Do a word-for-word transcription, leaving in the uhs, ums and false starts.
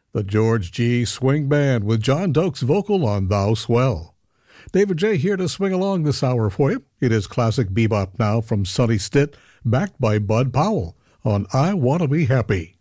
The George G. Swing Band with John Doakes vocal on Thou Swell. David J. here to swing along this hour for you. It is classic bebop now from Sonny Stitt, backed by Bud Powell on I Want to Be Happy.